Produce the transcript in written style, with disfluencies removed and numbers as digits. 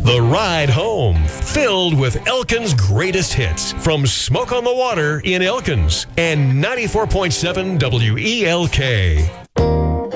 The Ride Home, filled with Elkin's greatest hits from Smoke on the Water in Elkins and 94.7 WELK.